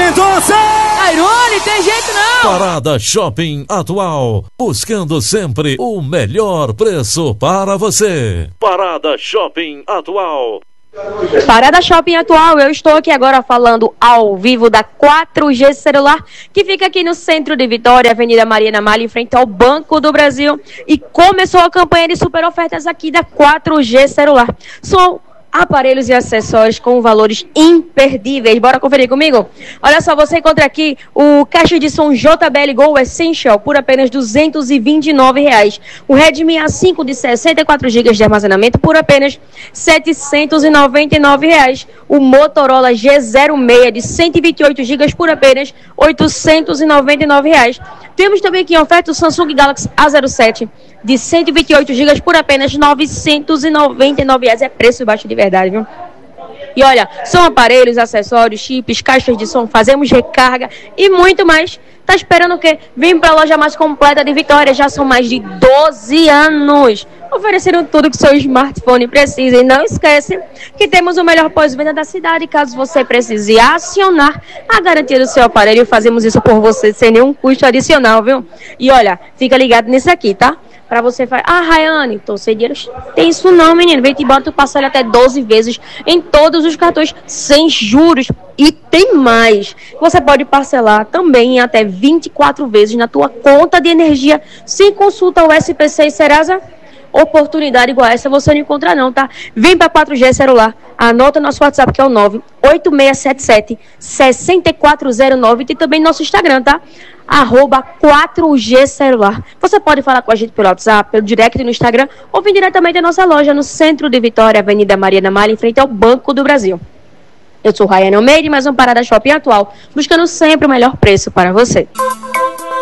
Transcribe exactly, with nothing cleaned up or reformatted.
Mendonça! Airone, tem jeito não! Parada Shopping Atual, buscando sempre o melhor preço para você. Parada Shopping Atual. Parada Shopping Atual, eu estou aqui agora falando ao vivo da quatro G Celular, que fica aqui no centro de Vitória, Avenida Mariana Malha, em frente ao Banco do Brasil. E começou a campanha de super ofertas aqui da quatro G Celular. São aparelhos e acessórios com valores imperdíveis. Bora conferir comigo? Olha só, você encontra aqui o caixa de som J B L Go Essential por apenas duzentos e vinte e nove reais. O Redmi A cinco de sessenta e quatro gigas de armazenamento por apenas setecentos e noventa e nove reais. O Motorola G zero seis de cento e vinte e oito gigas por apenas oitocentos e noventa e nove reais. Temos também aqui em oferta o Samsung Galaxy A zero sete de cento e vinte e oito gigas por apenas novecentos e noventa e nove reais. É preço baixo de verdade, viu? E olha, são aparelhos, acessórios, chips, caixas de som, fazemos recarga e muito mais. Tá esperando o quê? Vem para a loja mais completa de Vitória. Já são mais de doze anos oferecendo tudo que seu smartphone precisa. E não esquece que temos o melhor pós-venda da cidade. Caso você precise acionar a garantia do seu aparelho, fazemos isso por você sem nenhum custo adicional, viu? E olha, fica ligado nisso aqui, tá? Pra você falar, ah, Rayane, tô sem dinheiro. Tem isso não, menino. Vem te bota, passa até doze vezes em todos os cartões, sem juros. E tem mais. Você pode parcelar também em até vinte e quatro vezes na tua conta de energia, sem consulta ao S P C e Serasa. Oportunidade igual a essa você não encontra não, tá? Vem para quatro G Celular. Anota nosso WhatsApp, que é o nove oito seis sete sete, seis quatro zero nove. Tem também nosso Instagram, tá? Arroba quatro G Celular. Você pode falar com a gente pelo WhatsApp, pelo direct no Instagram, ou vir diretamente à nossa loja no centro de Vitória, Avenida Mariana Malha, em frente ao Banco do Brasil. Eu sou Rayane Almeida e mais uma Parada Shopping Atual, buscando sempre o melhor preço para você.